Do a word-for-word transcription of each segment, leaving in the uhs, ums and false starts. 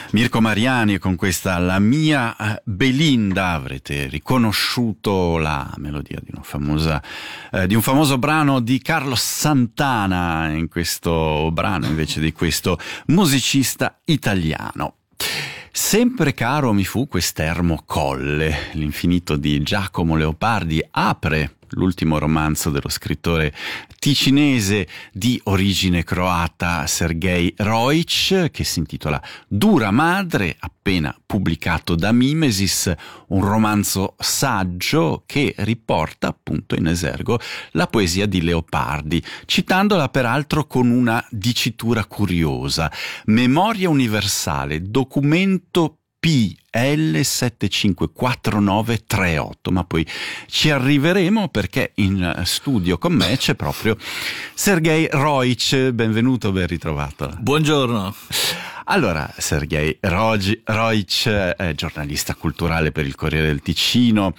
Mirko Mariani con questa La mia Belinda. Avrete riconosciuto la melodia di una famosa eh, di un famoso brano di Carlos Santana in questo brano invece di questo musicista italiano. Sempre caro mi fu quest'ermo colle, l'infinito di Giacomo Leopardi apre l'ultimo romanzo dello scrittore ticinese di origine croata Sergej Roic, che si intitola Dura madre, appena pubblicato da Mimesis, un romanzo saggio che riporta appunto in esergo la poesia di Leopardi, citandola peraltro con una dicitura curiosa: memoria universale, documento P L sette cinque quattro nove tre otto, ma poi ci arriveremo perché in studio con me c'è proprio Sergej Roic. Benvenuto, ben ritrovato. Buongiorno. Allora, Sergej Roic è giornalista culturale per il Corriere del Ticino,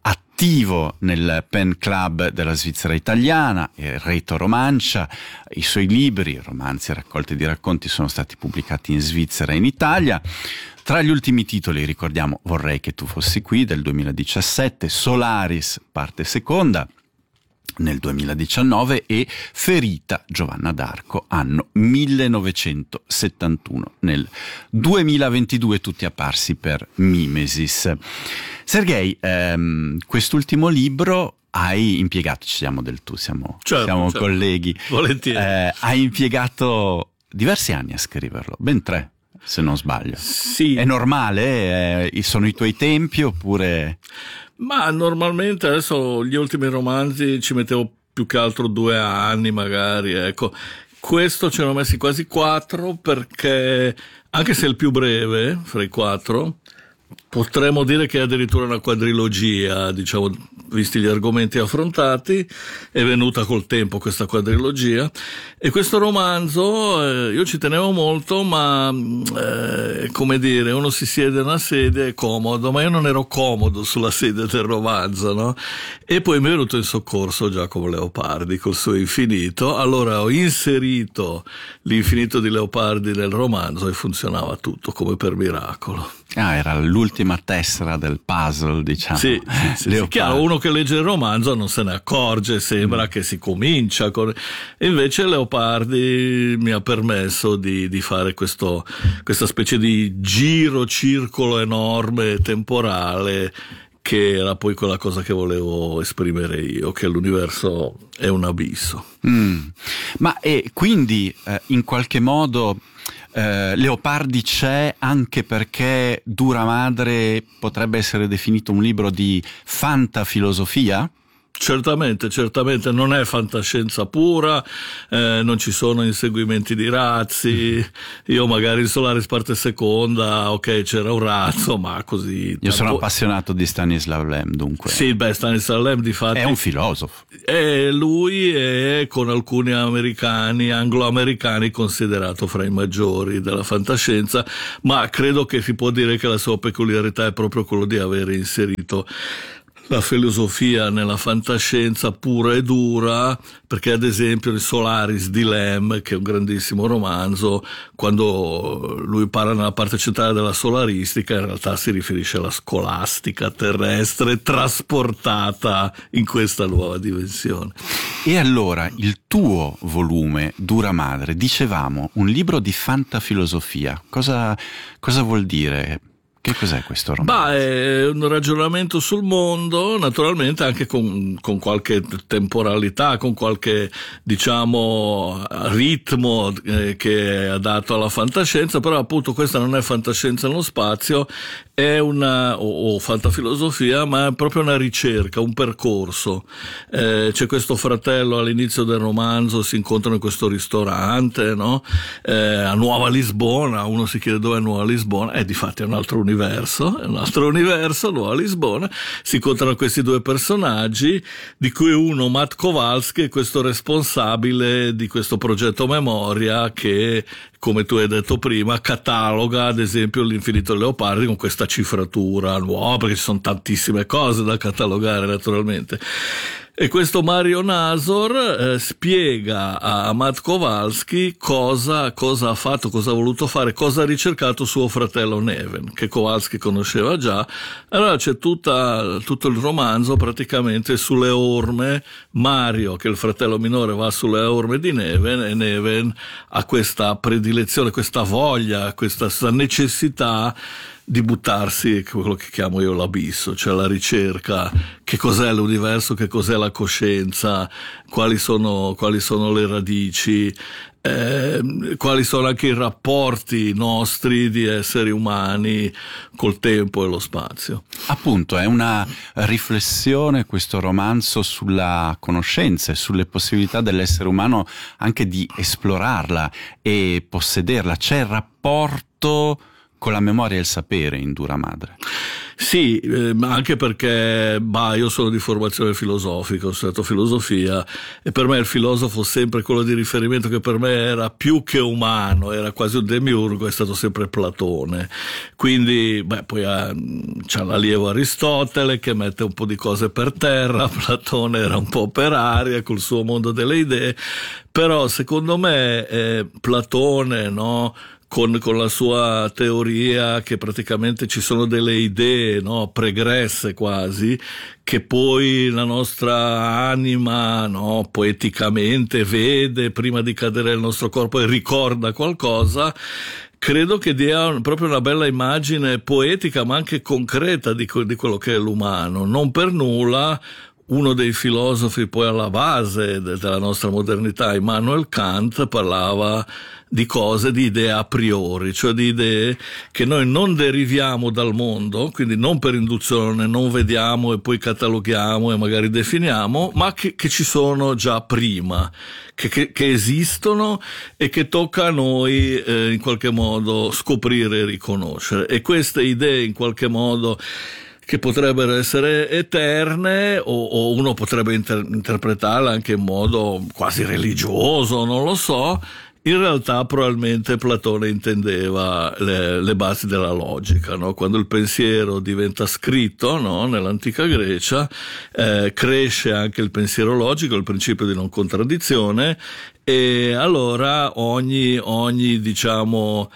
attivo nel pen club della Svizzera italiana, Reto Romancia. I suoi libri, romanzi e raccolte di racconti sono stati pubblicati in Svizzera e in Italia. Tra gli ultimi titoli ricordiamo Vorrei che tu fossi qui del duemiladiciassette, Solaris parte seconda nel duemiladiciannove e Ferita Giovanna d'Arco anno millenovecentosettantuno nel duemilaventidue, tutti apparsi per Mimesis. Sergej, ehm, quest'ultimo libro hai impiegato, ci siamo del tu, siamo, certo, siamo certo. colleghi, volentieri. Eh, hai impiegato diversi anni a scriverlo, ben tre se non sbaglio. Sì. È normale? Eh, sono i tuoi tempi oppure... Ma normalmente adesso gli ultimi romanzi ci mettevo più che altro due anni magari, ecco. Questo ce ne ho messi quasi quattro perché, anche se è il più breve fra i quattro, potremmo dire che è addirittura una quadrilogia, diciamo, visti gli argomenti affrontati, è venuta col tempo questa quadrilogia. E questo romanzo, eh, io ci tenevo molto, ma eh, come dire, uno si siede in una sedia, è comodo, ma io non ero comodo sulla sedia del romanzo, no? E poi mi è venuto in soccorso Giacomo Leopardi col suo Infinito, allora ho inserito l'Infinito di Leopardi nel romanzo e funzionava tutto come per miracolo. Ah, era l'ultima tessera del puzzle, diciamo. Sì, sì, sì, chiaro, uno che legge il romanzo non se ne accorge, sembra mm. che si comincia con... E invece Leopardi mi ha permesso di, di fare questo, questa specie di giro, circolo enorme, temporale, che era poi quella cosa che volevo esprimere io, che l'universo è un abisso. Mm. Ma e quindi eh, in qualche modo... Uh, Leopardi c'è anche perché Dura madre potrebbe essere definito un libro di fantafilosofia? Certamente, certamente non è fantascienza pura, eh, non ci sono inseguimenti di razzi. Io magari in Solaris parte seconda, ok, c'era un razzo, ma così... Io tanto... sono appassionato di Stanislav Lem, dunque. Sì, beh, Stanislav Lem di fatto... È un filosofo. E lui è, con alcuni americani, anglo-americani, considerato fra i maggiori della fantascienza, ma credo che si può dire che la sua peculiarità è proprio quello di aver inserito la filosofia nella fantascienza pura e dura, perché ad esempio il Solaris di Lem, che è un grandissimo romanzo, quando lui parla nella parte centrale della solaristica, in realtà si riferisce alla scolastica terrestre trasportata in questa nuova dimensione. E allora il tuo volume Dura madre, dicevamo, un libro di fantafilosofia, cosa, cosa vuol dire? Che cos'è questo romanzo? Bah, è un ragionamento sul mondo, naturalmente anche con, con qualche temporalità, con qualche, diciamo, ritmo eh, che è adatto alla fantascienza, però appunto questa non è fantascienza nello spazio, è una, o, o fantafilosofia, ma è proprio una ricerca, un percorso. Eh, c'è questo fratello all'inizio del romanzo, si incontrano in questo ristorante, no? Eh, a Nuova Lisbona, uno si chiede dove è Nuova Lisbona, e difatti è un altro universo. Universo, è un altro universo, Nuova Lisbona, si incontrano questi due personaggi, di cui uno, Matt Kowalski, è questo responsabile di questo progetto Memoria che, come tu hai detto prima, cataloga ad esempio l'Infinito Leopardi con questa cifratura nuova, perché ci sono tantissime cose da catalogare naturalmente. E questo Mario Nasor eh, spiega a Matt Kowalski cosa, cosa ha fatto, cosa ha voluto fare, cosa ha ricercato suo fratello Neven, che Kowalski conosceva già. Allora c'è tutta, tutto il romanzo praticamente sulle orme. Mario, che è il fratello minore, va sulle orme di Neven, e Neven ha questa predilezione, questa voglia, questa necessità di buttarsi, quello che chiamo io l'abisso, cioè la ricerca, che cos'è l'universo, che cos'è la coscienza, quali sono, quali sono le radici, eh, quali sono anche i rapporti nostri di esseri umani col tempo e lo spazio. Appunto, è una riflessione, questo romanzo, sulla conoscenza e sulle possibilità dell'essere umano anche di esplorarla e possederla. C'è il rapporto con la memoria e il sapere in Dura Madre. Sì, eh, anche perché bah, io sono di formazione filosofica, ho studiato filosofia, e per me il filosofo sempre quello di riferimento che per me era più che umano, era quasi un demiurgo, è stato sempre Platone. Quindi beh, poi ha, c'è l'allievo Aristotele che mette un po' di cose per terra, Platone era un po' per aria col suo mondo delle idee, però secondo me eh, Platone, no? Con, con la sua teoria che praticamente ci sono delle idee, no, pregresse quasi, che poi la nostra anima, no, poeticamente vede prima di cadere nel nostro corpo e ricorda qualcosa. Credo che dia proprio una bella immagine poetica ma anche concreta di, di quello che è l'umano. Non per nulla uno dei filosofi poi alla base de- della nostra modernità, Immanuel Kant, parlava di cose, di idee a priori, cioè di idee che noi non deriviamo dal mondo, quindi non per induzione, non vediamo e poi cataloghiamo e magari definiamo, ma che, che ci sono già prima, che, che, che esistono e che tocca a noi eh, in qualche modo scoprire e riconoscere. E queste idee in qualche modo che potrebbero essere eterne, o, o uno potrebbe inter- interpretarla anche in modo quasi religioso, non lo so. In realtà probabilmente Platone intendeva le, le basi della logica, no? Quando il pensiero diventa scritto, no? Nell'antica Grecia eh, cresce anche il pensiero logico, il principio di non contraddizione, e allora ogni, ogni diciamo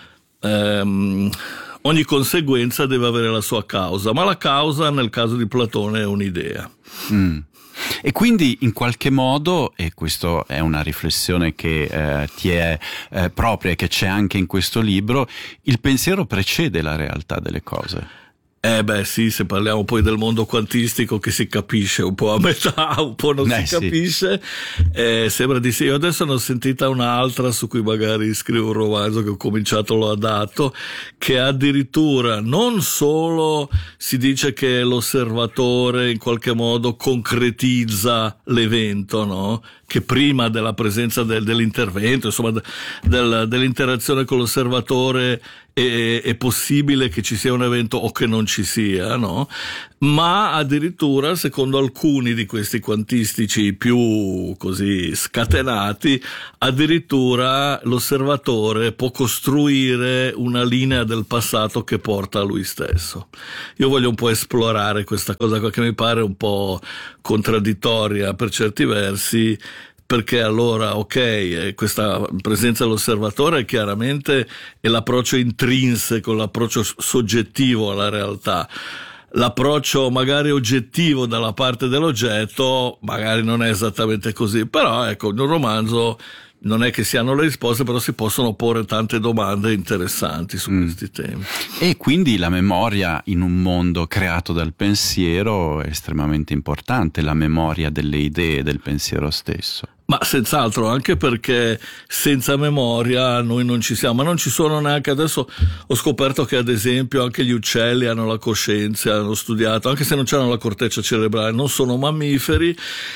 ehm, ogni conseguenza deve avere la sua causa, ma la causa nel caso di Platone è un'idea. Mm. E quindi in qualche modo, e questa è una riflessione che eh, ti è eh, propria e che c'è anche in questo libro, il pensiero precede la realtà delle cose. Eh beh sì, se parliamo poi del mondo quantistico, che si capisce un po' a metà, un po' non eh, si sì. capisce, eh, sembra di sì. Io adesso ne ho sentita un'altra su cui magari scrivo un romanzo che ho cominciato, l'ho adatto, che addirittura non solo si dice che l'osservatore in qualche modo concretizza l'evento, no? Che prima della presenza del, dell'intervento, insomma del, dell'interazione con l'osservatore è, è possibile che ci sia un evento o che non ci sia, no? Ma addirittura, secondo alcuni di questi quantistici più così scatenati, addirittura l'osservatore può costruire una linea del passato che porta a lui stesso. Io voglio un po' esplorare questa cosa che mi pare un po' contraddittoria per certi versi, perché allora, ok, questa presenza dell'osservatore chiaramente è l'approccio intrinseco, l'approccio soggettivo alla realtà. L'approccio magari oggettivo dalla parte dell'oggetto magari non è esattamente così, però ecco, in un romanzo non è che si hanno le risposte, però si possono porre tante domande interessanti su mm. questi temi. E quindi la memoria in un mondo creato dal pensiero è estremamente importante, la memoria delle idee, del pensiero stesso. Ma senz'altro, anche perché senza memoria noi non ci siamo, ma non ci sono neanche adesso. Ho scoperto che ad esempio anche gli uccelli hanno la coscienza, hanno studiato, anche se non hanno la corteccia cerebrale, non sono mammiferi.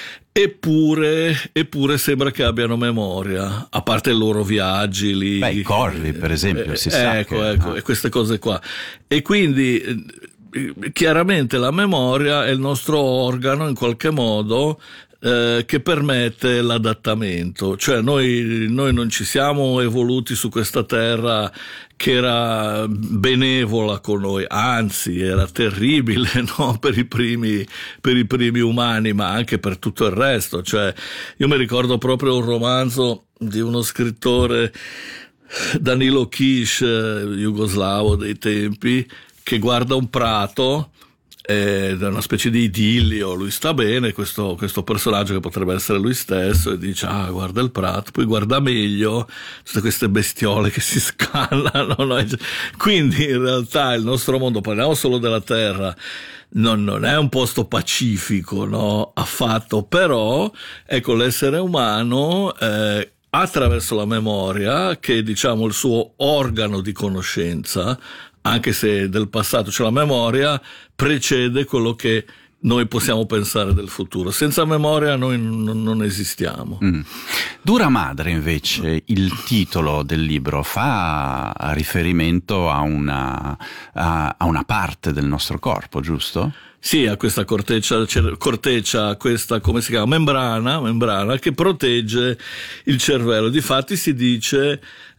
Eppure, eppure sembra che abbiano memoria, a parte i loro viaggi lì. Beh, i corvi, per esempio, eh, si sa ecco, che, ecco, ah. e queste cose qua. E quindi chiaramente la memoria è il nostro organo in qualche modo eh, che permette l'adattamento. Cioè noi, noi non ci siamo evoluti su questa terra che era benevola con noi, anzi era terribile, no? per i primi per i primi umani, ma anche per tutto il resto. Cioè io mi ricordo proprio un romanzo di uno scrittore, Danilo Kish, jugoslavo dei tempi, che guarda un prato, è una specie di idillio, lui sta bene, questo, questo personaggio che potrebbe essere lui stesso, e dice ah guarda il prato, poi guarda meglio tutte queste bestiole che si scannano, no? Quindi in realtà il nostro mondo, parliamo solo della Terra, non, non è un posto pacifico, no? Affatto, però ecco l'essere umano eh, attraverso la memoria, che è diciamo il suo organo di conoscenza, anche se del passato, cioè la memoria precede quello che noi possiamo pensare del futuro. Senza memoria noi non, non esistiamo. Mm. Dura madre, invece, il titolo del libro fa riferimento a una, a, a una parte del nostro corpo, giusto? Sì, a questa corteccia, corteccia, questa come si chiama? Membrana, membrana che protegge il cervello. Difatti si dice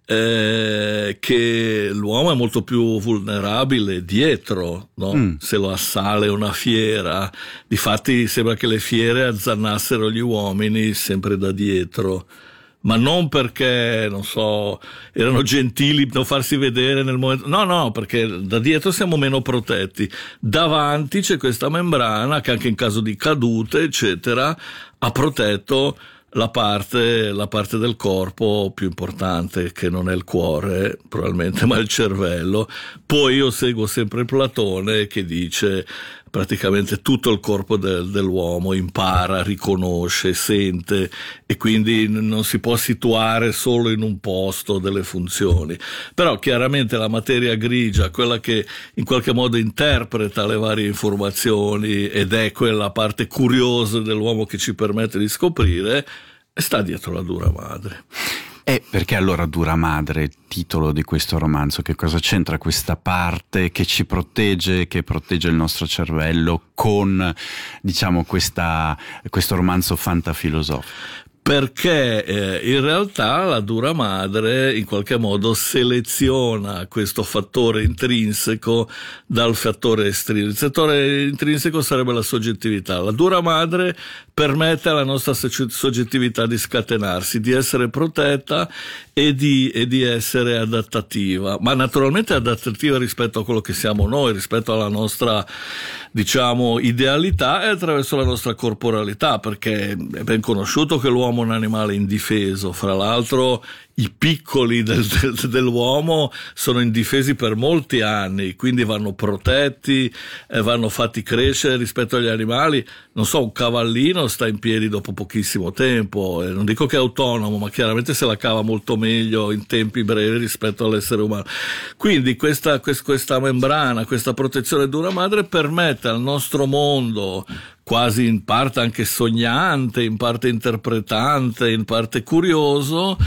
Eh, che l'uomo è molto più vulnerabile dietro, no? Mm. Se lo assale una fiera, difatti sembra che le fiere azzannassero gli uomini sempre da dietro, ma non perché, non so, erano gentili non farsi vedere nel momento, no no, perché da dietro siamo meno protetti, davanti c'è questa membrana che anche in caso di cadute eccetera ha protetto la parte, la parte del corpo più importante, che non è il cuore probabilmente ma il cervello. Poi io seguo sempre Platone, che dice praticamente tutto il corpo del, dell'uomo impara, riconosce, sente, e quindi non si può situare solo in un posto delle funzioni. Però chiaramente la materia grigia, quella che in qualche modo interpreta le varie informazioni ed è quella parte curiosa dell'uomo che ci permette di scoprire, sta dietro la dura madre. E perché allora dura madre, il titolo di questo romanzo? Che cosa c'entra questa parte che ci protegge, che protegge il nostro cervello con, diciamo, questa, questo romanzo fantafilosofico? Perché eh, in realtà la dura madre in qualche modo seleziona questo fattore intrinseco dal fattore estrinseco. Il fattore intrinseco sarebbe la soggettività. La dura madre permette alla nostra soggettività di scatenarsi, di essere protetta e di, e di essere adattativa, ma naturalmente adattativa rispetto a quello che siamo noi, rispetto alla nostra, diciamo, idealità e attraverso la nostra corporalità, perché è ben conosciuto che l'uomo è un animale indifeso. Fra l'altro i piccoli del, del, dell'uomo sono indifesi per molti anni, quindi vanno protetti, eh, vanno fatti crescere rispetto agli animali. Non so, un cavallino sta in piedi dopo pochissimo tempo, eh, non dico che è autonomo, ma chiaramente se la cava molto meglio in tempi brevi rispetto all'essere umano. Quindi questa, quest, questa membrana, questa protezione dura madre permette al nostro mondo, quasi in parte anche sognante, in parte interpretante, in parte curioso,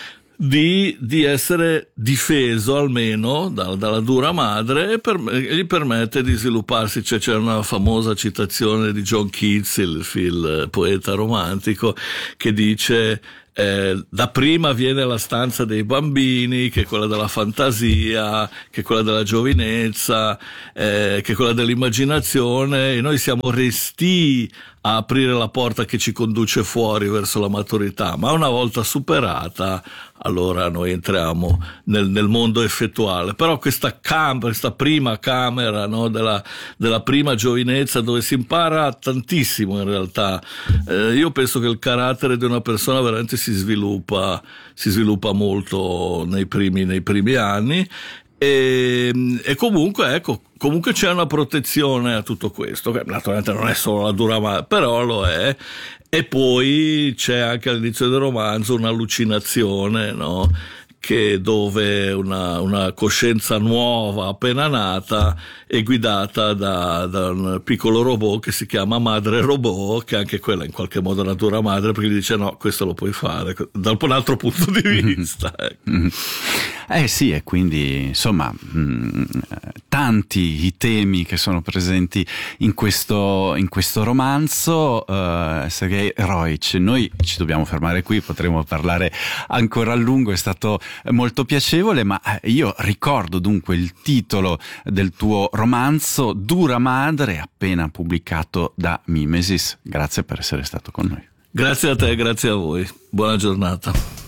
Di, di essere difeso almeno da, dalla dura madre, e per, gli permette di svilupparsi. Cioè, c'è una famosa citazione di John Keats, il, il poeta romantico, che dice Eh, da prima viene la stanza dei bambini, che è quella della fantasia, che è quella della giovinezza, eh, che è quella dell'immaginazione, e noi siamo restii a aprire la porta che ci conduce fuori verso la maturità, ma una volta superata allora noi entriamo nel, nel mondo effettuale. Però questa camera, questa prima camera, no, della, della prima giovinezza, dove si impara tantissimo in realtà, eh, io penso che il carattere di una persona veramente si sviluppa, si sviluppa molto nei primi, nei primi anni. E, e comunque ecco comunque c'è una protezione a tutto questo, che naturalmente non è solo la dura madre, però lo è. E poi c'è anche all'inizio del romanzo un'allucinazione, no? Che dove una, una coscienza nuova appena nata è guidata da, da un piccolo robot che si chiama Madre Robot, che anche quella in qualche modo è una dura madre, perché gli dice no, questo lo puoi fare da un altro punto di vista. Ecco. Eh sì, e quindi insomma mh, tanti i temi che sono presenti in questo, in questo romanzo. uh, Sergej Roic, noi ci dobbiamo fermare qui, potremo parlare ancora a lungo, è stato molto piacevole, ma io ricordo dunque il titolo del tuo romanzo, Dura Madre, appena pubblicato da Mimesis. Grazie per essere stato con noi. Grazie a te, grazie a voi, buona giornata.